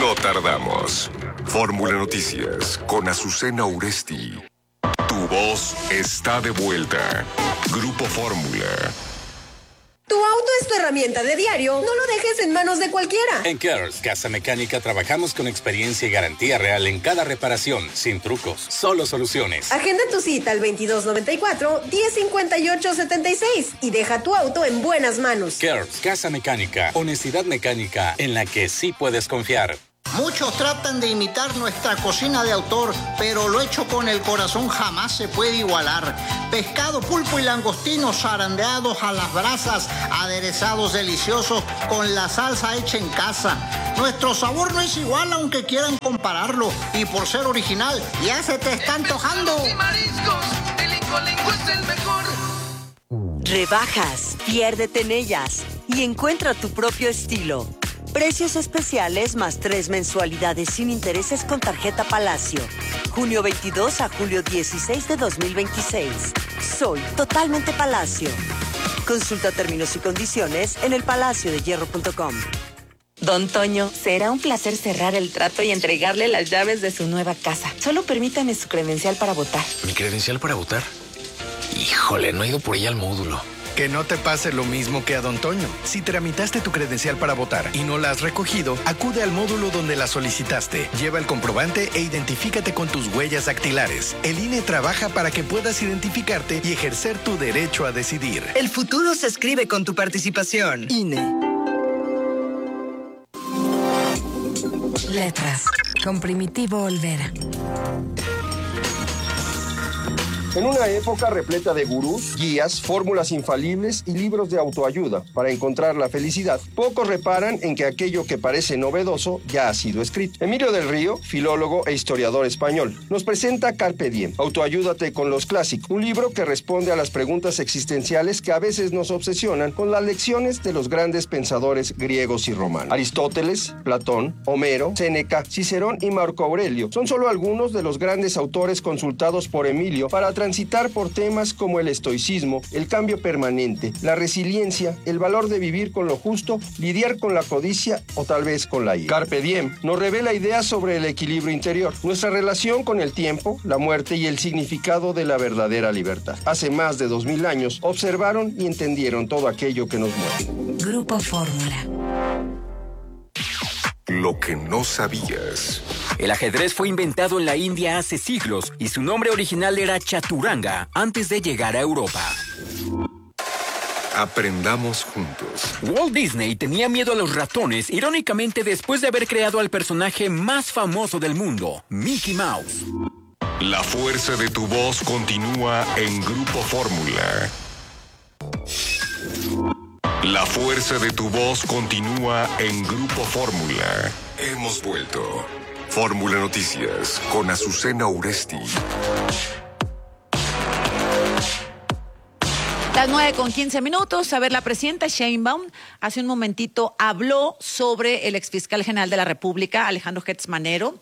No tardamos. Fórmula Noticias con Azucena Uresti. Tu voz está de vuelta. Grupo Fórmula. Tu auto es tu herramienta de diario. No lo dejes en manos de cualquiera. En Cares Casa Mecánica trabajamos con experiencia y garantía real en cada reparación, sin trucos, solo soluciones. Agenda tu cita al 2294-1058-76 y deja tu auto en buenas manos. Cares Casa Mecánica, honestidad mecánica en la que sí puedes confiar. Muchos tratan de imitar nuestra cocina de autor, pero lo hecho con el corazón jamás se puede igualar. Pescado, pulpo y langostinos zarandeados a las brasas, aderezados deliciosos con la salsa hecha en casa. Nuestro sabor no es igual aunque quieran compararlo, y por ser original ya se te está antojando. Rebajas, piérdete en ellas y encuentra tu propio estilo. Precios especiales más 3 mensualidades sin intereses con tarjeta Palacio. Junio 22 a julio 16 de 2026. Soy totalmente Palacio. Consulta términos y condiciones en elpalaciodehierro.com. Don Toño, será un placer cerrar el trato y entregarle las llaves de su nueva casa. Solo permítame su credencial para votar. ¿Mi credencial para votar? Híjole, no he ido por ella al módulo. Que no te pase lo mismo que a Don Toño. Si tramitaste tu credencial para votar y no la has recogido, acude al módulo donde la solicitaste. Lleva el comprobante e identifícate con tus huellas dactilares. El INE trabaja para que puedas identificarte y ejercer tu derecho a decidir. El futuro se escribe con tu participación. INE. Letras, con Primitivo Olvera. En una época repleta de gurús, guías, fórmulas infalibles y libros de autoayuda para encontrar la felicidad, pocos reparan en que aquello que parece novedoso ya ha sido escrito. Emilio del Río, filólogo e historiador español, nos presenta Carpe Diem, Autoayúdate con los clásicos, un libro que responde a las preguntas existenciales que a veces nos obsesionan con las lecciones de los grandes pensadores griegos y romanos. Aristóteles, Platón, Homero, Séneca, Cicerón y Marco Aurelio son solo algunos de los grandes autores consultados por Emilio para transitar por temas como el estoicismo, el cambio permanente, la resiliencia, el valor de vivir con lo justo, lidiar con la codicia o tal vez con la ira. Carpe Diem nos revela ideas sobre el equilibrio interior, nuestra relación con el tiempo, la muerte y el significado de la verdadera libertad. Hace más de 2000 años observaron y entendieron todo aquello que nos mueve. Grupo Fórmula. Lo que no sabías. El ajedrez fue inventado en la India hace siglos y su nombre original era Chaturanga antes de llegar a Europa. Aprendamos juntos. Walt Disney tenía miedo a los ratones, irónicamente después de haber creado al personaje más famoso del mundo, Mickey Mouse. La fuerza de tu voz continúa en Grupo Fórmula. La fuerza de tu voz continúa en Grupo Fórmula. Hemos vuelto. Fórmula Noticias con Azucena Uresti. Las 9:15. A ver, la presidenta Sheinbaum hace un momentito habló sobre el exfiscal general de la República, Alejandro Gertz Manero.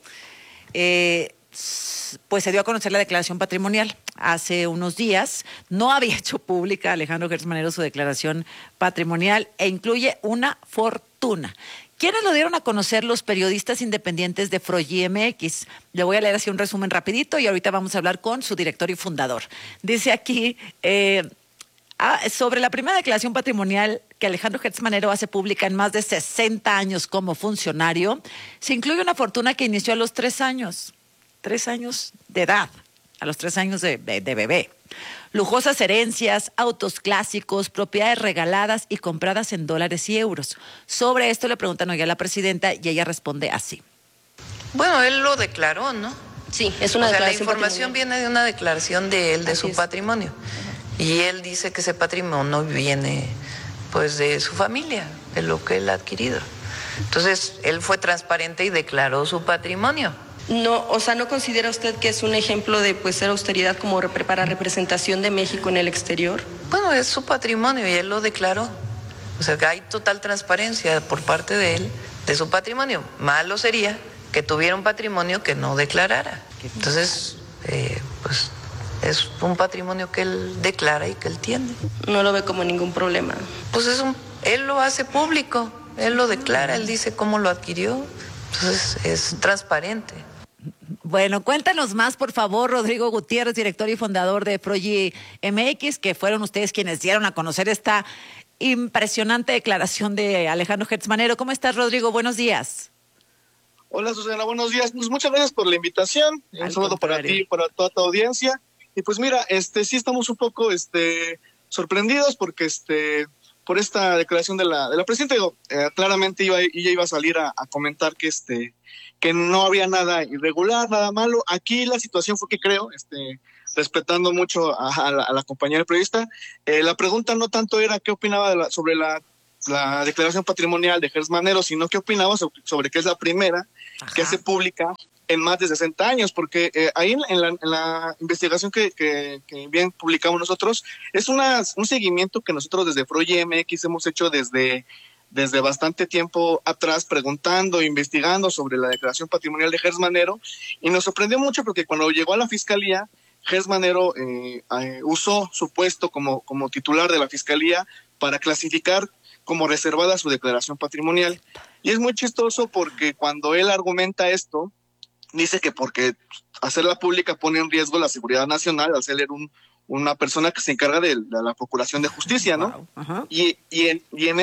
Pues se dio a conocer la declaración patrimonial hace unos días. No había hecho pública Alejandro Gertz Manero su declaración patrimonial e incluye una fortuna. ¿Quiénes lo dieron a conocer? Los periodistas independientes de Froyi MX. Le voy a leer así un resumen rapidito y ahorita vamos a hablar con su director y fundador. Dice aquí sobre la primera declaración patrimonial que Alejandro Gertz Manero hace pública en más de 60 años como funcionario, se incluye una fortuna que inició a los 3 años. 3 años de edad, a los 3 años de bebé. Lujosas herencias, autos clásicos, propiedades regaladas y compradas en dólares y euros. Sobre esto le preguntan hoy a la presidenta y ella responde así. Bueno, él lo declaró, ¿no? Sí, es una declaración. La información viene de una declaración de él, de su patrimonio. Y él dice que ese patrimonio viene, pues, de su familia, de lo que él ha adquirido. Entonces, él fue transparente y declaró su patrimonio. No, o sea, ¿no considera usted que es un ejemplo de ser austeridad como para representación de México en el exterior? Bueno, es su patrimonio y él lo declaró. O sea, que hay total transparencia por parte de él de su patrimonio. Malo sería que tuviera un patrimonio que no declarara. Entonces, pues es un patrimonio que él declara y que él tiene. No lo ve como ningún problema. Pues él lo hace público, él lo declara, él dice cómo lo adquirió Entonces es transparente. Bueno, cuéntanos más, por favor, Rodrigo Gutiérrez, director y fundador de Proyi MX, que fueron ustedes quienes dieron a conocer esta impresionante declaración de Alejandro Gertz Manero. ¿Cómo estás, Rodrigo? Buenos días. Hola, Susana, buenos días. Pues muchas gracias por la invitación. Un saludo para ti y para toda tu audiencia. Y pues mira, sí estamos un poco sorprendidos porque por esta declaración de la presidenta. Claramente ella iba a salir a comentar que no había nada irregular, nada malo. Aquí la situación fue que creo, respetando mucho a la compañera periodista, la pregunta no tanto era qué opinaba sobre la declaración patrimonial de Gertz Manero, sino qué opinaba sobre que es la primera que hace pública en más de 60 años, porque ahí en la investigación que bien publicamos nosotros, es un seguimiento que nosotros desde Proyi MX hemos hecho desde bastante tiempo atrás, preguntando, investigando sobre la declaración patrimonial de Gertz Manero, y nos sorprendió mucho porque cuando llegó a la fiscalía, Gertz Manero usó su puesto como titular de la fiscalía para clasificar como reservada su declaración patrimonial. Y es muy chistoso porque cuando él argumenta esto, dice que porque hacerla pública pone en riesgo la seguridad nacional al ser una persona que se encarga de la procuración de justicia, ¿no? Wow. Y en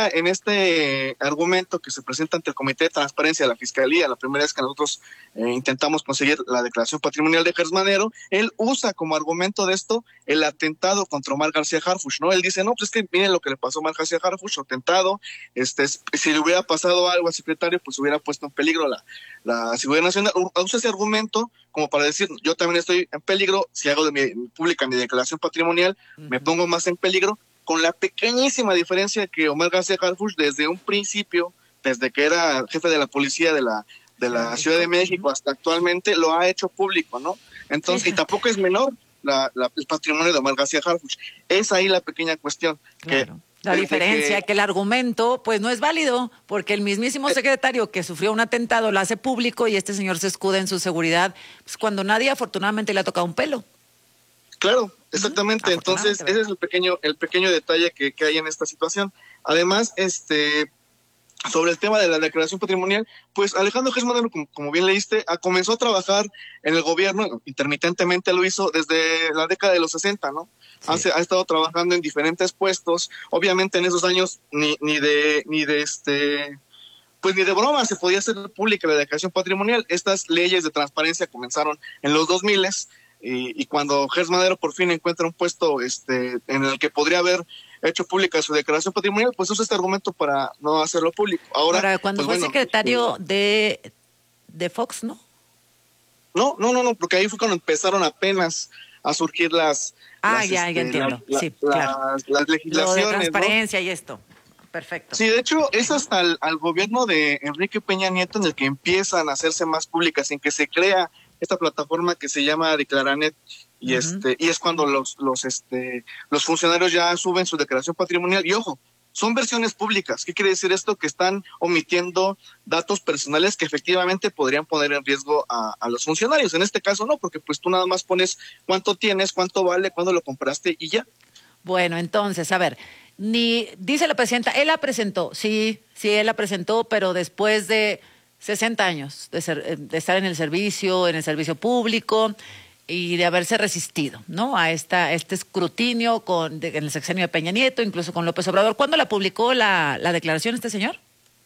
este argumento que se presenta ante el Comité de Transparencia de la Fiscalía, la primera vez que nosotros intentamos conseguir la declaración patrimonial de Gertz Manero, él usa como argumento de esto el atentado contra Omar García Harfuch, ¿no? Él dice, no, pues es que miren lo que le pasó a Omar García Harfuch, atentado, si le hubiera pasado algo al secretario, pues hubiera puesto en peligro la seguridad nacional. Usa ese argumento como para decir, yo también estoy en peligro, si hago pública mi declaración patrimonial, me pongo más en peligro, con la pequeñísima diferencia que Omar García Harfuch desde un principio, desde que era jefe de la policía de la Ciudad de México hasta actualmente, lo ha hecho público, ¿no? Entonces, y tampoco es menor el patrimonio de Omar García Harfuch. Es ahí la pequeña cuestión. Claro. La diferencia, que el argumento pues no es válido, porque el mismísimo secretario que sufrió un atentado lo hace público y este señor se escuda en su seguridad, pues cuando nadie afortunadamente le ha tocado un pelo. Claro, exactamente. Entonces, ese es el pequeño detalle que hay en esta situación. Además, sobre el tema de la declaración patrimonial, pues Alejandro Gertz Manero, como bien leíste, comenzó a trabajar en el gobierno, intermitentemente lo hizo desde la década de los 60, ¿no? Sí. Ha estado trabajando en diferentes puestos. Obviamente en esos años ni de broma se podía hacer pública la declaración patrimonial. Estas leyes de transparencia comenzaron en los 2000 y cuando Gertz Manero por fin encuentra un puesto en el que podría haber hecho pública su declaración patrimonial, pues usa este argumento para no hacerlo público. Ahora cuando fue secretario de Fox, ¿no? No, porque ahí fue cuando empezaron apenas a surgir las ya entiendo. Claro. Las legislaciones. Lo de transparencia, ¿no? Y esto. Perfecto. Sí, de hecho, es hasta al gobierno de Enrique Peña Nieto en el que empiezan a hacerse más públicas, en que se crea esta plataforma que se llama Declaranet, y y es cuando los funcionarios ya suben su declaración patrimonial. Y ojo, son versiones públicas. ¿Qué quiere decir esto? Que están omitiendo datos personales que efectivamente podrían poner en riesgo a los funcionarios. En este caso no, porque pues tú nada más pones cuánto tienes, cuánto vale, cuándo lo compraste y ya. Bueno, entonces, a ver, dice la presidenta, él la presentó, sí, él la presentó, pero después de 60 años de estar en el servicio público y de haberse resistido, ¿no? A este escrutinio en el sexenio de Peña Nieto, incluso con López Obrador. ¿Cuándo la publicó la declaración este señor?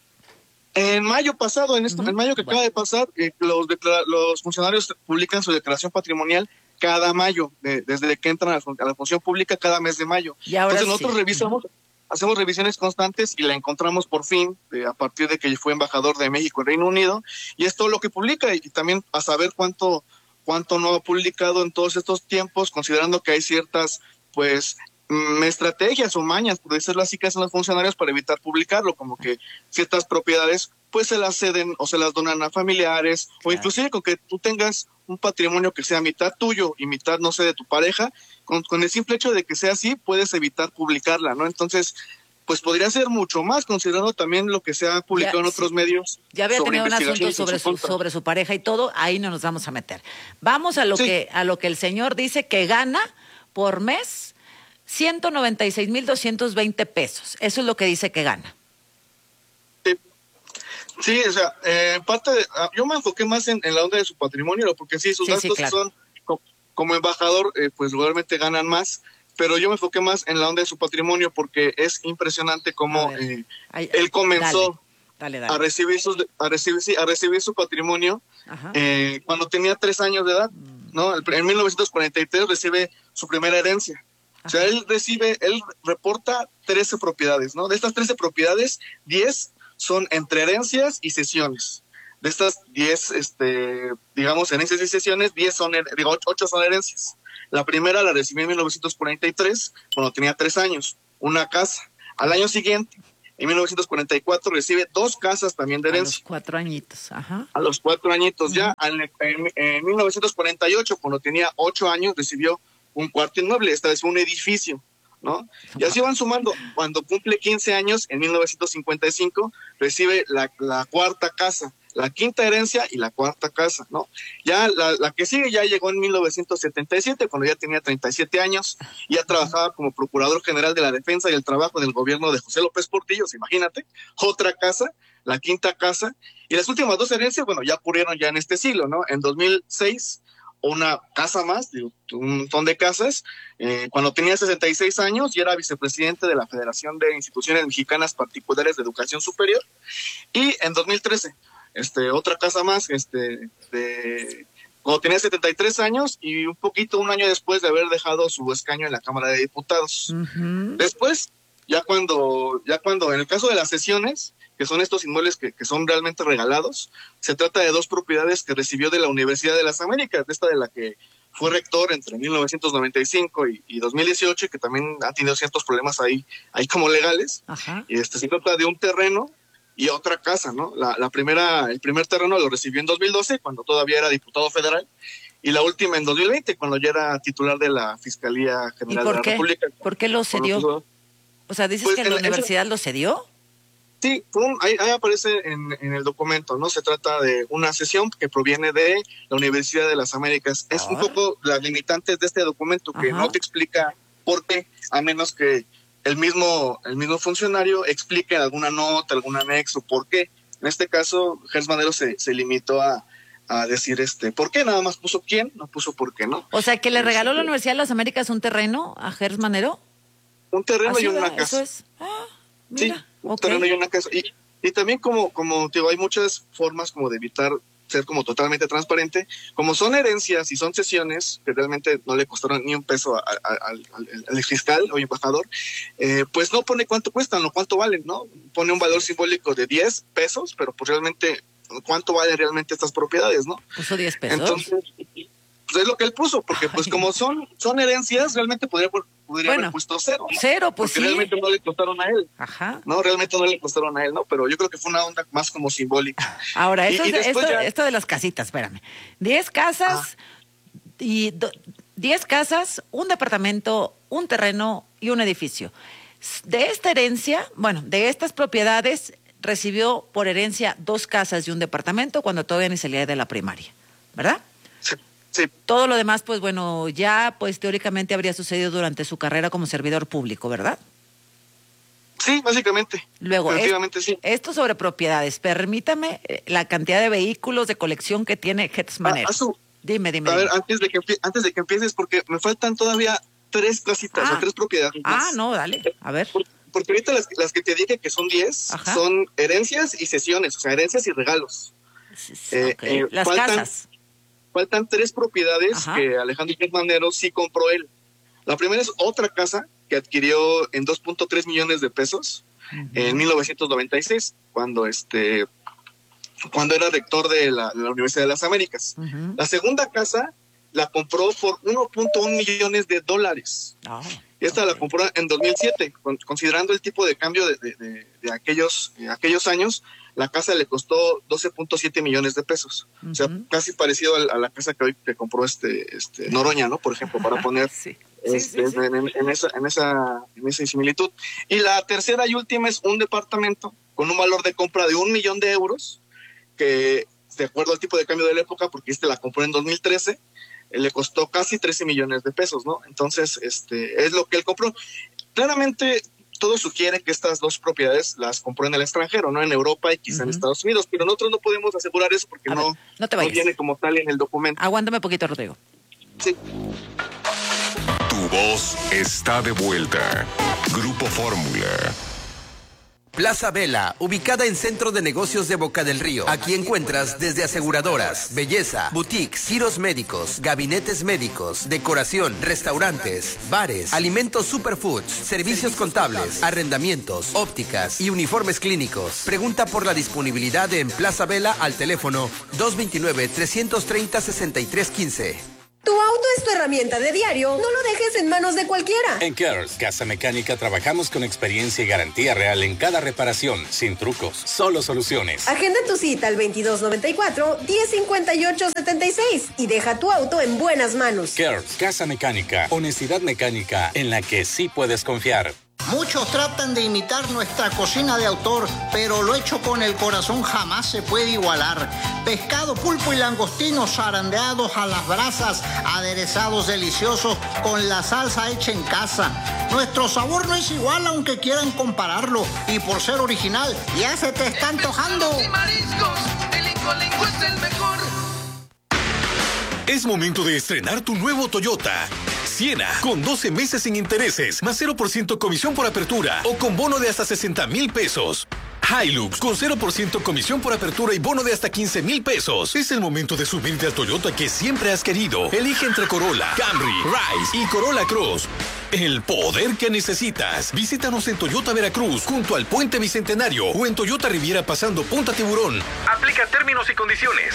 En mayo pasado, en mayo que acaba de pasar, los funcionarios publican su declaración patrimonial cada mayo, desde que entran a la función pública cada mes de mayo. Y ahora entonces nosotros hacemos revisiones constantes y la encontramos por fin, a partir de que fue embajador de México en Reino Unido, y es todo lo que publica, y también a saber cuánto no ha publicado en todos estos tiempos, considerando que hay ciertas, pues, estrategias o mañas, por decirlo así, que hacen los funcionarios para evitar publicarlo, como que ciertas propiedades pues se las ceden o se las donan a familiares, o inclusive con que tú tengas un patrimonio que sea mitad tuyo y mitad, no sé, de tu pareja, con el simple hecho de que sea así, puedes evitar publicarla, ¿no? Entonces, pues podría ser mucho más, considerando también lo que se ha publicado en otros medios. Ya había tenido un asunto sobre su pareja y todo, ahí no nos vamos a meter. Vamos a lo que el señor dice que gana por mes 196,220 pesos. Eso es lo que dice que gana. Sí, o sea, yo me enfoqué más en la onda de su patrimonio, porque sí, sus gastos claro. son, como embajador, pues realmente ganan más, pero yo me enfoqué más en la onda de su patrimonio porque es impresionante cómo él comenzó dale. a recibir su patrimonio cuando tenía 3 años de edad, ¿no? En 1943 recibe su primera herencia. O sea, él reporta 13 propiedades, ¿no? De estas 13 propiedades, 10 son entre herencias y cesiones. De estas 10, digamos, herencias y cesiones, 8 son herencias. La primera la recibió en 1943, cuando tenía 3 años, una casa. Al año siguiente, en 1944, recibe 2 casas también de herencia. A los 4 añitos, ajá. A los 4 añitos ya. En 1948, cuando tenía 8 años, recibió un cuarto inmueble, esta vez un edificio, ¿no? Y así van sumando. Cuando cumple 15 años, en 1955, recibe la cuarta casa, la quinta herencia y la cuarta casa, ¿no? Ya la que sigue ya llegó en 1977, cuando ya tenía 37 años, y ya trabajaba como Procurador General de la Defensa y el Trabajo del gobierno de José López Portillo, imagínate, otra casa, la quinta casa, y las últimas 2 herencias, bueno, ya ocurrieron ya en este siglo, ¿no? En 2006, una casa más, un montón de casas, cuando tenía 66 años y era vicepresidente de la Federación de Instituciones Mexicanas Particulares de Educación Superior, y en 2013, otra casa más, cuando tenía 73 años y un año después de haber dejado su escaño en la Cámara de Diputados. Después, ya cuando en el caso de las cesiones, que son estos inmuebles que son realmente regalados, se trata de 2 propiedades que recibió de la Universidad de las Américas, esta de la que fue rector entre 1995 y 2018, y que también ha tenido ciertos problemas ahí como legales. Ajá. Y se trata de un terreno y otra casa, ¿no? El primer terreno lo recibió en 2012, cuando todavía era diputado federal, y la última en 2020, cuando ya era titular de la Fiscalía General de la República. ¿Por qué lo cedió? O sea, ¿dices que la universidad lo cedió? Sí, ahí aparece en el documento, ¿no? Se trata de una cesión que proviene de la Universidad de las Américas. Es un poco las limitantes de este documento, que no te explica por qué, a menos que el mismo funcionario explique en alguna nota, algún anexo, por qué. En este caso, Gers Manero se limitó a decir ¿por qué? Nada más puso quién, no puso por qué, ¿no? O sea, que le regaló la Universidad de las Américas un terreno a Gers Manero. Un terreno y una casa. Eso es. Mira. Sí, un terreno y una casa. Y también como digo, hay muchas formas como de evitar ser como totalmente transparente. Como son herencias y son cesiones que realmente no le costaron ni un peso al fiscal o embajador, pues no pone cuánto cuestan o cuánto valen, ¿no? Pone un valor simbólico de 10 pesos, pero pues realmente cuánto valen realmente estas propiedades, ¿no? Puso 10 pesos. Entonces, pues es lo que él puso, porque pues como son herencias, realmente podría haber puesto 0, ¿no? 0, pues porque realmente no le costaron a él. Ajá. No, realmente no le costaron a él, ¿no? Pero yo creo que fue una onda más como simbólica. Ahora, esto de las casitas, espérame. 10 casas y 10 casas, un departamento, un terreno y un edificio. De esta herencia, de estas propiedades, recibió por herencia 2 casas y un departamento cuando todavía ni salía de la primaria, ¿verdad? Sí. Todo lo demás, pues ya pues teóricamente habría sucedido durante su carrera como servidor público, ¿verdad? Sí, básicamente. Luego, sí. Esto sobre propiedades. Permítame la cantidad de vehículos de colección que tiene Gers Manero. Dime. A ver, antes de que empieces, porque me faltan todavía 3 casitas o 3 propiedades más. No, dale, a ver. Porque ahorita las que te dije que son 10 son herencias y cesiones, o sea, herencias y regalos. Okay. Las casas. Faltan 3 propiedades que Alejandro Gers Manero sí compró él. La primera es otra casa que adquirió en 2.3 millones de pesos en 1996, cuando era rector de la Universidad de las Américas. La segunda casa la compró por 1.1 millones de dólares. Esta la compró en 2007, considerando el tipo de cambio de aquellos años. La casa le costó 12.7 millones de pesos. O sea, casi parecido a la casa que hoy te compró Noroña, ¿no? Por ejemplo, para poner en esa similitud. Y la tercera y última es un departamento con un valor de compra de 1 millón de euros, que de acuerdo al tipo de cambio de la época, porque la compró en 2013, le costó casi 13 millones de pesos, ¿no? Entonces, es lo que él compró. Claramente, todo sugiere que estas dos propiedades las compró en el extranjero, no en Europa y quizá en Estados Unidos, pero nosotros no podemos asegurar eso porque no viene como tal en el documento. Aguántame poquito, Rodrigo. Sí. Tu voz está de vuelta. Grupo Fórmula. Plaza Vela, ubicada en Centro de Negocios de Boca del Río. Aquí encuentras desde aseguradoras, belleza, boutiques, giros médicos, gabinetes médicos, decoración, restaurantes, bares, alimentos superfoods, servicios contables, arrendamientos, ópticas y uniformes clínicos. Pregunta por la disponibilidad en Plaza Vela al teléfono 229-330-6315. Tu auto es tu herramienta de diario. No lo dejes en manos de cualquiera. En Cares Casa Mecánica trabajamos con experiencia y garantía real en cada reparación, sin trucos, solo soluciones. Agenda tu cita al 2294-1058-76 y deja tu auto en buenas manos. Cares Casa Mecánica, honestidad mecánica en la que sí puedes confiar. Muchos tratan de imitar nuestra cocina de autor, pero lo hecho con el corazón jamás se puede igualar. Pescado, pulpo y langostinos zarandeados a las brasas, aderezados deliciosos con la salsa hecha en casa. Nuestro sabor no es igual aunque quieran compararlo, y por ser original ya se te está antojando. Es momento de estrenar tu nuevo Toyota Siena, con 12 meses sin intereses, más 0% comisión por apertura o con bono de hasta 60,000 pesos. Hilux, con 0% comisión por apertura y bono de hasta 15,000 pesos. Es el momento de subirte al Toyota que siempre has querido. Elige entre Corolla, Camry, Rise y Corolla Cross. El poder que necesitas. Visítanos en Toyota Veracruz, junto al Puente Bicentenario, o en Toyota Riviera pasando Punta Tiburón. Aplica términos y condiciones.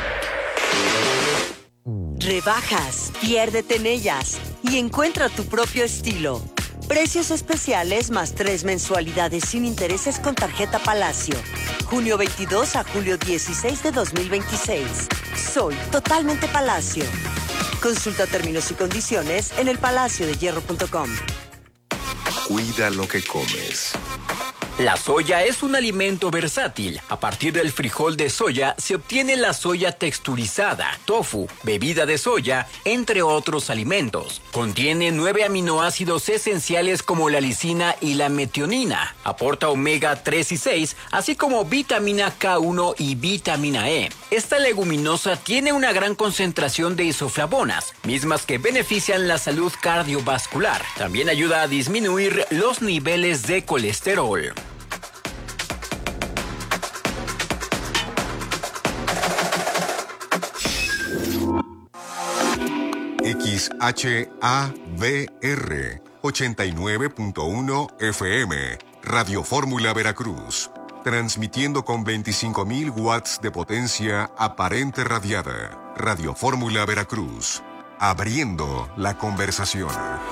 Rebajas, piérdete en ellas y encuentra tu propio estilo. Precios especiales más 3 mensualidades sin intereses con tarjeta Palacio. Junio 22 a julio 16 de 2026. Soy totalmente Palacio. Consulta términos y condiciones en elpalaciodehierro.com. Cuida lo que comes. La soya es un alimento versátil. A partir del frijol de soya se obtiene la soya texturizada, tofu, bebida de soya, entre otros alimentos. Contiene 9 aminoácidos esenciales como la lisina y la metionina. Aporta omega 3 y 6, así como vitamina K1 y vitamina E. Esta leguminosa tiene una gran concentración de isoflavonas, mismas que benefician la salud cardiovascular. También ayuda a disminuir los niveles de colesterol. XHAVR 89.1 FM, Radio Fórmula Veracruz, transmitiendo con 25,000 watts de potencia aparente radiada. Radio Fórmula Veracruz, abriendo la conversación.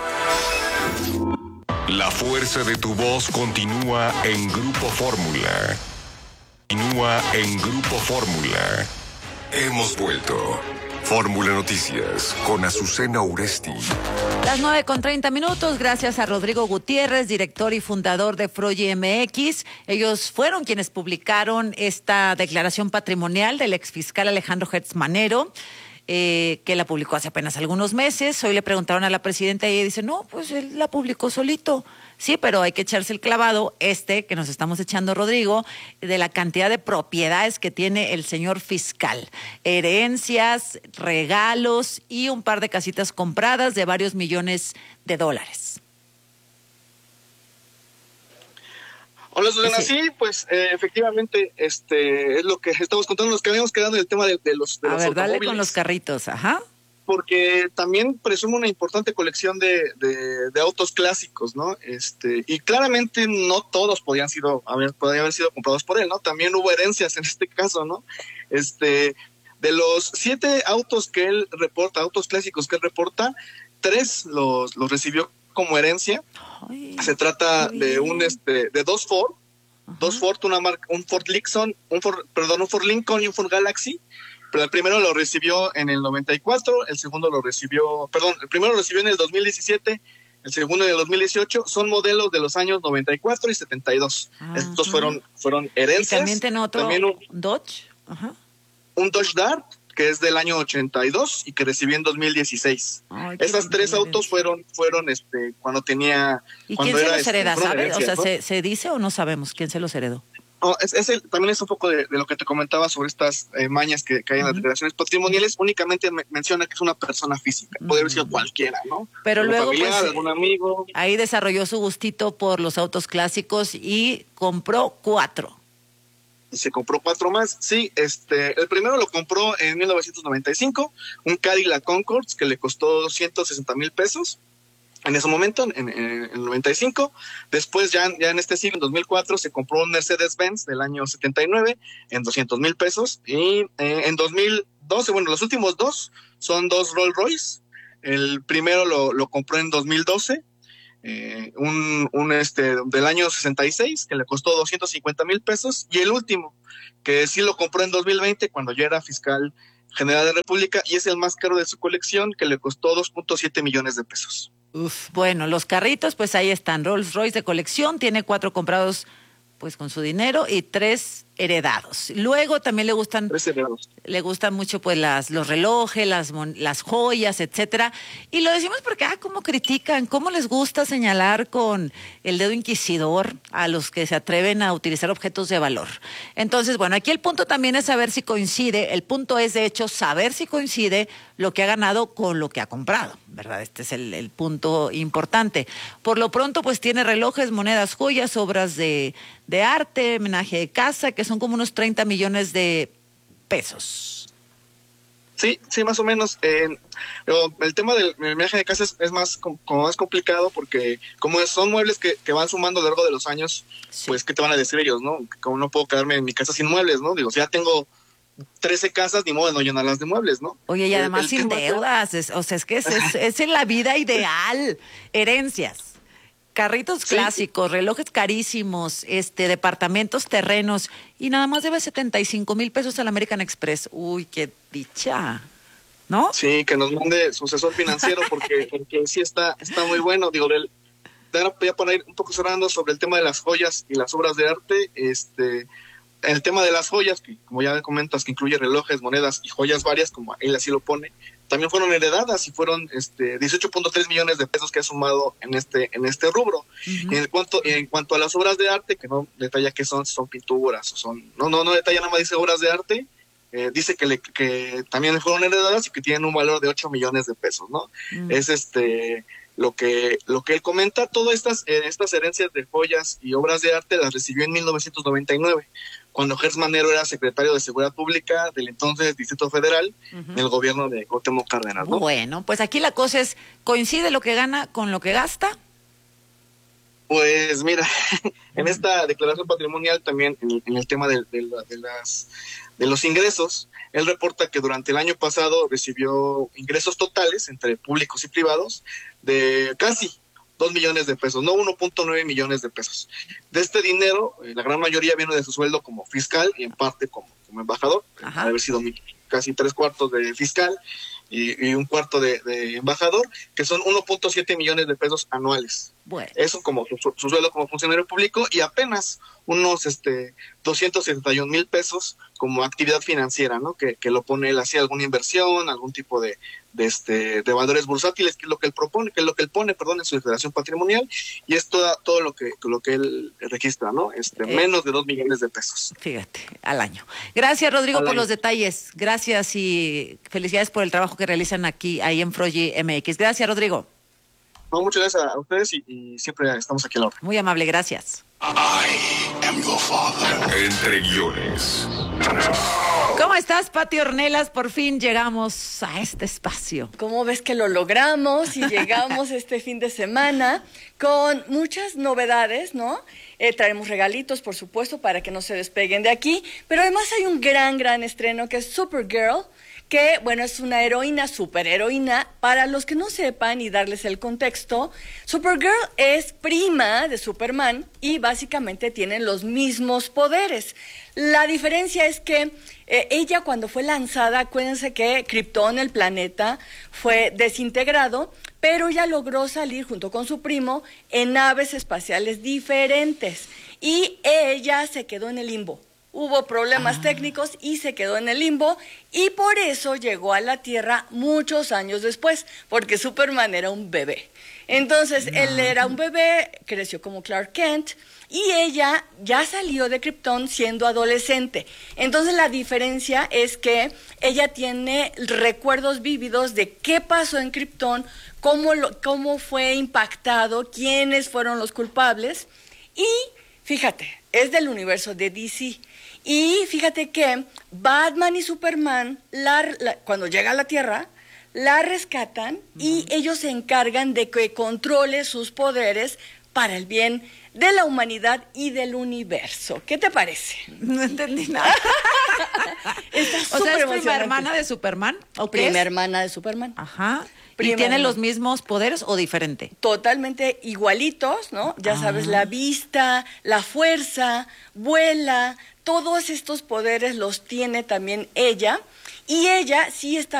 La fuerza de tu voz continúa en Grupo Fórmula. Continúa en Grupo Fórmula. Hemos vuelto. Fórmula Noticias con Azucena Uresti. Las 9:30. Gracias a Rodrigo Gutiérrez, director y fundador de Froyi MX. Ellos fueron quienes publicaron esta declaración patrimonial del exfiscal Alejandro Gertz Manero, que la publicó hace apenas algunos meses. Hoy le preguntaron a la presidenta y ella dice, no, pues él la publicó solito. Sí, pero hay que echarse el clavado, que nos estamos echando, Rodrigo, de la cantidad de propiedades que tiene el señor fiscal. Herencias, regalos y un par de casitas compradas de varios millones de dólares. Hola, Susana. Sí, pues efectivamente, es lo que estamos contando, nos habíamos quedado en el tema de los A ver, dale automóviles. con los carritos, ajá. Porque también presume una importante colección de autos clásicos, ¿no? Y claramente no todos podían haber sido comprados por él, ¿no? También hubo herencias en este caso, ¿no? De los 7 autos que él reporta, autos clásicos que él reporta, 3 los recibió como herencia. Ay, se trata de de dos Ford, un Ford Lincoln, un Ford Lincoln y un Ford Galaxy. Pero el primero lo recibió en el 94, el primero lo recibió en el 2017, el segundo en el 2018, son modelos de los años 94 y 72. Estos fueron herencias. ¿Y también tiene otro Dodge? Ajá. Un Dodge Dart, que es del año 82 y que recibí en 2016. Esas 3 autos fueron cuando tenía... ¿Y cuando quién se era, los hereda, sabe? herencia, O sea, ¿no? ¿se dice o no sabemos quién se los heredó? También es un poco de lo que te comentaba sobre estas mañas que hay en las declaraciones patrimoniales. Únicamente menciona que es una persona física, puede haber sido cualquiera, ¿no? Pero algún luego, familiar, pues, algún amigo. Ahí desarrolló su gustito por los autos clásicos y compró 4. Y se compró 4 más. Sí, el primero lo compró en 1995, un Cadillac Concours que le costó 160,000 pesos. En ese momento, en el 95, después ya en este siglo, en 2004, se compró un Mercedes-Benz del año 79 en 200,000 pesos. Y en 2012, bueno, los últimos 2 son 2 Rolls Royce. El primero lo compró en 2012, del año 66, que le costó 250,000 pesos. Y el último, que sí lo compró en 2020, cuando ya era fiscal general de República, y es el más caro de su colección, que le costó 2.7 millones de pesos. Bueno, los carritos, pues ahí están. Rolls Royce de colección, tiene 4 comprados pues con su dinero y 3 heredados. Luego también le gustan mucho pues los relojes, las joyas, etcétera. Y lo decimos porque cómo critican, cómo les gusta señalar con el dedo inquisidor a los que se atreven a utilizar objetos de valor. Entonces, bueno, aquí el punto también es saber si coincide, el punto es de hecho saber si coincide lo que ha ganado con lo que ha comprado, ¿verdad? Este es el punto importante. Por lo pronto, pues tiene relojes, monedas, joyas, obras de arte, homenaje de casa, que son como unos 30 millones de pesos. Sí, más o menos. El tema del homenaje de casa es más complicado porque como son muebles que van sumando a lo largo de los años, pues ¿qué te van a decir ellos, no? Como no puedo quedarme en mi casa sin muebles, ¿no? Digo, si ya tengo 13 casas, ni modo de no llenarlas de muebles, ¿no? Oye, y además sin deudas, es que es en la vida ideal. Herencias. Carritos clásicos, relojes carísimos, departamentos, terrenos, y nada más debe 75,000 pesos al American Express. Uy, qué dicha, ¿no? Sí, que nos mande su asesor financiero porque sí está muy bueno. Digo, voy a poner un poco cerrando sobre el tema de las joyas y las obras de arte. El tema de las joyas, que como ya comentas, que incluye relojes, monedas y joyas varias, como él así lo pone, también fueron heredadas y fueron 18.3 millones de pesos que ha sumado en este rubro. Uh-huh. En cuanto a las obras de arte, que no detalla qué son pinturas o son, no detalla, nada más dice obras de arte, dice que también fueron heredadas y que tienen un valor de 8 millones de pesos, ¿no? Uh-huh. Es lo que él comenta. Todas estas herencias de joyas y obras de arte las recibió en 1999, cuando Gers Manero era secretario de Seguridad Pública del entonces Distrito Federal, en el gobierno de Cuauhtémoc Cárdenas, ¿no? Bueno, pues aquí la cosa es, ¿coincide lo que gana con lo que gasta? Pues mira, en esta declaración patrimonial también, en el tema de los ingresos, él reporta que durante el año pasado recibió ingresos totales entre públicos y privados de casi 2 millones de pesos, no 1.9 millones de pesos. De este dinero, la gran mayoría viene de su sueldo como fiscal y en parte como embajador, haber sido casi 3/4 de fiscal y 1/4 de embajador, que son 1.7 millones de pesos anuales. Bueno. Eso como su sueldo como funcionario público, y apenas unos 271,000 pesos como actividad financiera, ¿no? Que lo pone él hacia alguna inversión, algún tipo de valores bursátiles, que es lo que él propone, en su declaración patrimonial, y es todo lo que él registra, ¿no? Menos de 2 millones de pesos. Fíjate, al año. Gracias, Rodrigo, por los detalles. Gracias y felicidades por el trabajo que realizan ahí en Frogi MX. Gracias, Rodrigo. No, muchas gracias a ustedes y siempre estamos aquí a la hora. Muy amable, gracias. I am your father. Entre guiones. ¿Cómo estás, Pati Ornelas? Por fin llegamos a este espacio. ¿Cómo ves que lo logramos y llegamos este fin de semana con muchas novedades, ¿no? Traemos regalitos, por supuesto, para que no se despeguen de aquí, pero además hay un gran estreno que es Supergirl, que, bueno, es una superheroína. Para los que no sepan y darles el contexto, Supergirl es prima de Superman y básicamente tienen los mismos poderes. La diferencia es que ella, cuando fue lanzada, acuérdense que Krypton, el planeta, fue desintegrado, pero ella logró salir junto con su primo en naves espaciales diferentes y ella se quedó en el limbo. hubo problemas técnicos y se quedó en el limbo, y por eso llegó a la Tierra muchos años después, porque Superman era un bebé. Entonces, él era un bebé, creció como Clark Kent, y ella ya salió de Krypton siendo adolescente. Entonces, la diferencia es que ella tiene recuerdos vívidos de qué pasó en Krypton, cómo fue impactado, quiénes fueron los culpables. Y, fíjate, es del universo de DC. Y fíjate que Batman y Superman, cuando llega a la Tierra, la rescatan y ellos se encargan de que controle sus poderes para el bien de la humanidad y del universo. ¿Qué te parece? No entendí nada. Está o sea, ¿es súper prima emocionante. hermana de Superman? ¿O qué Prima es? hermana de Superman. Ajá. Prima ¿Y tiene hermana. los mismos poderes o diferente? Totalmente igualitos, ¿no? Ya sabes, la vista, la fuerza, vuela, todos estos poderes los tiene también ella. Y ella sí está